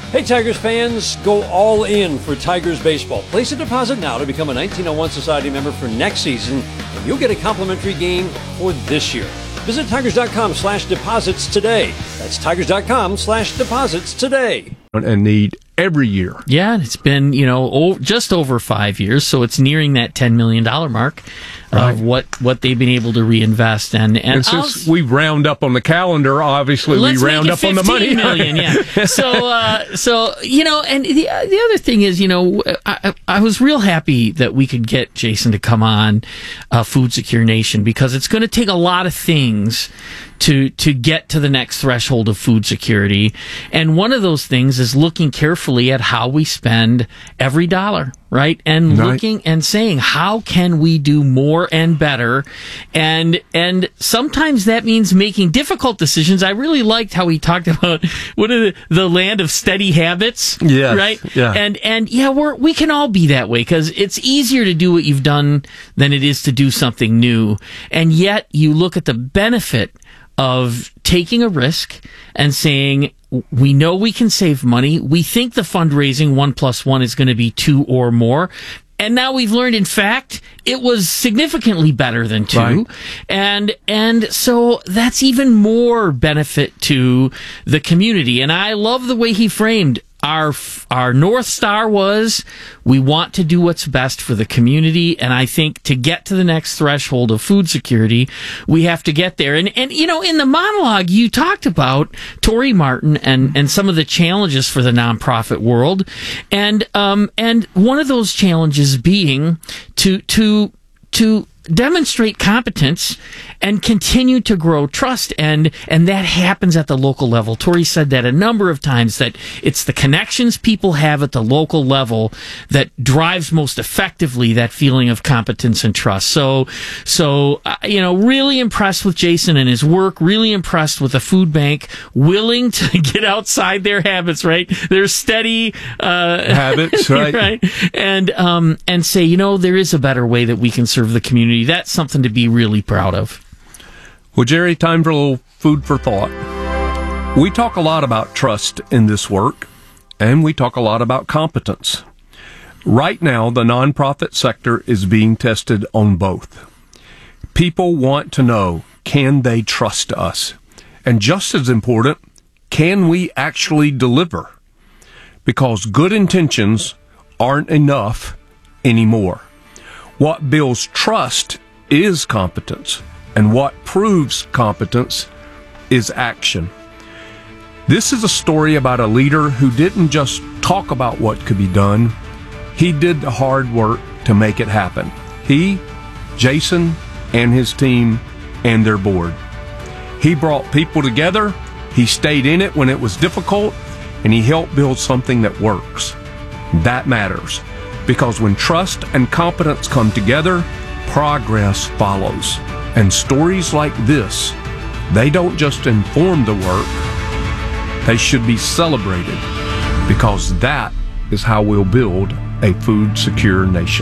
Hey Tigers fans, go all in for Tigers baseball. Place a deposit now to become a 1901 Society member for next season, and you'll get a complimentary game for this year. Visit Tigers.com/deposits today. That's Tigers.com/deposits today. And need every year. Yeah, it's been, just over 5 years, so it's nearing that $10 million mark of what they've been able to reinvest. And since we round up on the calendar, obviously we round up on the money. $15 million, yeah. So and the other thing is, I was real happy that we could get Jason to come on Food Secure Nation, because it's going to take a lot of things to get to the next threshold of food security. And one of those things is looking carefully at how we spend every dollar, right? And looking and saying, how can we do more and better? And sometimes that means making difficult decisions. I really liked how he talked about the land of steady habits. Yes, right? Yeah. And we can all be that way, because it's easier to do what you've done than it is to do something new. And yet you look at the benefit of taking a risk and saying, we know we can save money. We think the fundraising 1 + 1 is going to be 2 or more. And now we've learned, in fact, it was significantly better than 2. Right. And so that's even more benefit to the community. And I love the way he framed our North Star was, we want to do what's best for the community. And I think to get to the next threshold of food security, we have to get there. And in the monologue, you talked about Tori Martin and some of the challenges for the nonprofit world. And one of those challenges being to demonstrate competence and continue to grow trust, and that happens at the local level. Tori said that a number of times, that it's the connections people have at the local level that drives most effectively that feeling of competence and trust. So really impressed with Jason and his work, really impressed with the food bank, willing to get outside their habits, right? Their steady habits, right? Right. And say, there is a better way that we can serve the community. That's something to be really proud of. Well, Jerry, time for a little food for thought. We talk a lot about trust in this work, and we talk a lot about competence. Right now, the nonprofit sector is being tested on both. People want to know, can they trust us? And just as important, can we actually deliver? Because good intentions aren't enough anymore. What builds trust is competence, and what proves competence is action. This is a story about a leader who didn't just talk about what could be done. He did the hard work to make it happen. He, Jason, and his team, and their board. He brought people together, he stayed in it when it was difficult, and he helped build something that works. That matters. Because when trust and competence come together, progress follows. And stories like this, they don't just inform the work, they should be celebrated, because that is how we'll build a food secure nation.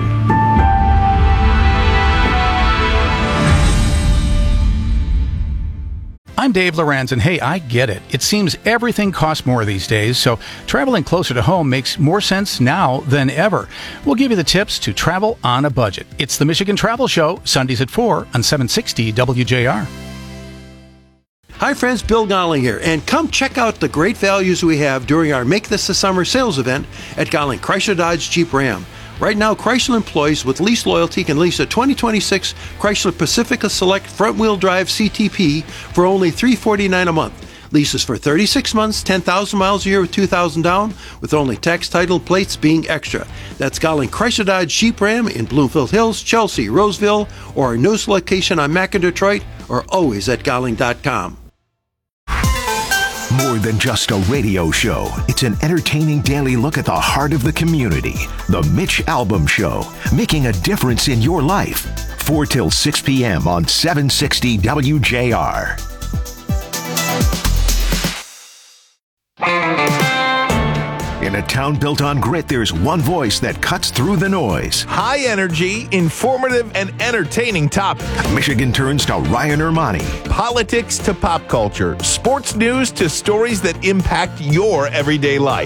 I'm Dave Lorenz, and hey, I get it. It seems everything costs more these days, so traveling closer to home makes more sense now than ever. We'll give you the tips to travel on a budget. It's the Michigan Travel Show, Sundays at 4 on 760 WJR. Hi friends, Bill Golling here, and come check out the great values we have during our Make This the Summer sales event at Golling Chrysler Dodge Jeep Ram. Right now, Chrysler employees with lease loyalty can lease a 2026 Chrysler Pacifica Select front-wheel drive CTP for only $349 a month. Leases for 36 months, 10,000 miles a year with $2,000 down, with only tax title plates being extra. That's Golling Chrysler Dodge Jeep Ram in Bloomfield Hills, Chelsea, Roseville, or our newest location on Mac in Detroit, or always at Golling.com. More than just a radio show, it's an entertaining daily look at the heart of the community. The Mitch Albom Show, making a difference in your life. 4 till 6 p.m. on 760 WJR. In a town built on grit, there's one voice that cuts through the noise. High energy, informative, and entertaining topic. Michigan turns to Ryan Ermani. Politics to pop culture. Sports news to stories that impact your everyday life.